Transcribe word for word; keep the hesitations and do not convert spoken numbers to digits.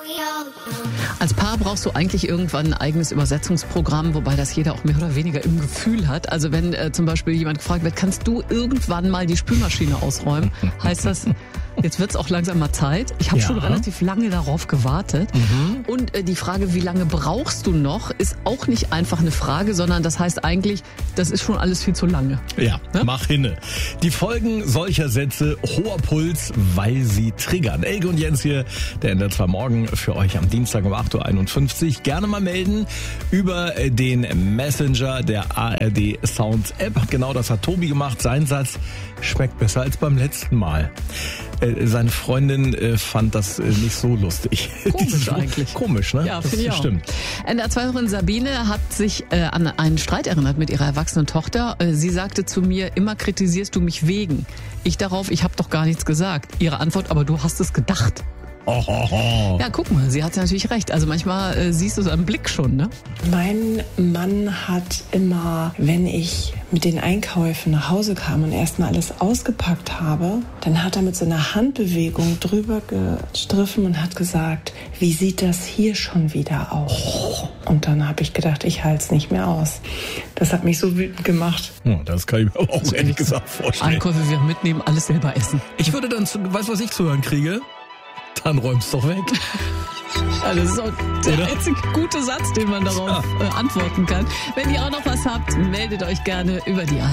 Als Paar brauchst du eigentlich irgendwann ein eigenes Übersetzungsprogramm, wobei das jeder auch mehr oder weniger im Gefühl hat. Also wenn äh, zum Beispiel jemand gefragt wird, kannst du irgendwann mal die Spülmaschine ausräumen, heißt das, jetzt wird's auch langsam mal Zeit. Ich habe Ja. schon relativ lange darauf gewartet. Mhm. Und äh, die Frage, wie lange brauchst du noch, ist auch nicht einfach eine Frage, sondern das heißt eigentlich, das ist schon alles viel zu lange. Ja, Ne? mach hinne. Die Folgen solcher Sätze, hoher Puls, weil sie triggern. Elke und Jens hier, der N D R zwei Morgen für euch am Dienstag um acht Uhr einundfünfzig. Gerne mal melden über den Messenger der A R D Sound App. Genau das hat Tobi gemacht. Sein Satz schmeckt besser als beim letzten Mal. Äh, seine Freundin äh, fand das äh, nicht so lustig. Komisch eigentlich. Komisch, ne? Ja, das finde ich auch. stimmt. N D R zwei-Hörerin Sabine hat sich äh, an einen Streit erinnert mit ihrer erwachsenen Tochter. Äh, sie sagte zu mir, immer kritisierst du mich wegen. Ich darauf, ich habe doch gar nichts gesagt. Ihre Antwort, aber du hast es gedacht. Oh, oh, oh. Ja, guck mal, sie hat natürlich recht. Also manchmal äh, siehst du es am Blick schon, ne? Mein Mann hat immer, wenn ich mit den Einkäufen nach Hause kam und erstmal alles ausgepackt habe, dann hat er mit so einer Handbewegung drüber gestriffen und hat gesagt, wie sieht das hier schon wieder aus? Und dann habe ich gedacht, ich halte es nicht mehr aus. Das hat mich so wütend gemacht. Ja, das kann ich mir auch ehrlich gesagt vorstellen. Einkäufe wieder mitnehmen, alles selber essen. Ich würde dann, zu, weißt du, was ich zu hören kriege? Dann räum's doch weg. Ja, das ist auch der Oder? einzige gute Satz, den man darauf äh, antworten kann. Wenn ihr auch noch was habt, meldet euch gerne über die